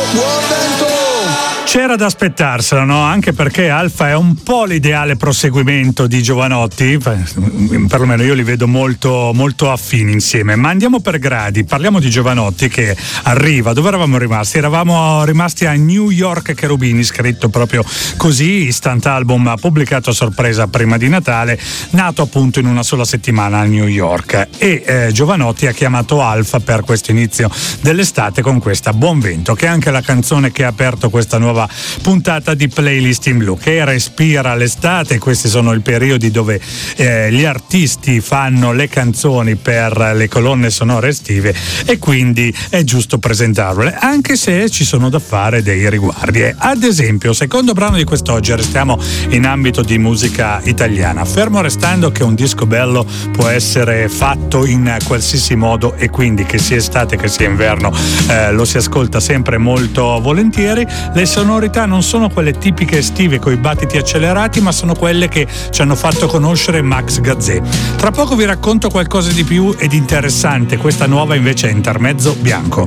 Buon vento! C'era da aspettarselo, no? Anche perché Alfa è un po' l'ideale proseguimento di Jovanotti, perlomeno io li vedo molto, molto affini insieme. Ma andiamo per gradi, parliamo di Jovanotti che arriva. Dove eravamo rimasti? Eravamo rimasti a New York Cherubini, scritto proprio così, instant album pubblicato a sorpresa prima di Natale, nato appunto in una sola settimana a New York. E Jovanotti ha chiamato Alfa per questo inizio dell'estate con questa Buon Vento, che è anche la canzone che ha aperto questa nuova puntata di Playlist in Blu, che respira l'estate. Questi sono i periodi dove gli artisti fanno le canzoni per le colonne sonore estive e quindi è giusto presentarle, anche se ci sono da fare dei riguardi. Ad esempio, secondo brano di quest'oggi, restiamo in ambito di musica italiana, fermo restando che un disco bello può essere fatto in qualsiasi modo e quindi che sia estate che sia inverno lo si ascolta sempre molto volentieri. Le sonorità non sono quelle tipiche estive coi battiti accelerati, ma sono quelle che ci hanno fatto conoscere Max Gazzè. Tra poco vi racconto qualcosa di più ed interessante. Questa nuova invece è Intermezzo Bianco.